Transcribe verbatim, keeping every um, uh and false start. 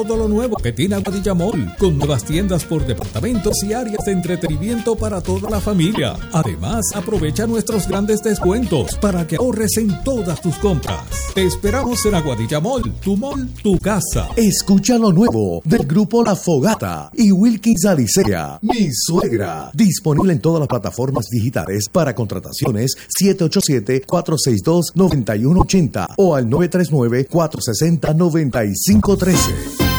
todo lo nuevo que tiene Aguadilla Mall, con nuevas tiendas por departamentos y áreas de entretenimiento para toda la familia. Además, aprovecha nuestros grandes descuentos para que ahorres en todas tus compras. Te esperamos en Aguadilla Mall, tu mall, tu casa. Escucha lo nuevo del grupo La Fogata y Wilkins Alicea, Mi Suegra. Disponible en todas las plataformas digitales para contrataciones siete ocho siete, cuatro seis dos, nueve uno ocho cero o al nueve tres nueve, cuatro seis cero, nueve cinco uno tres.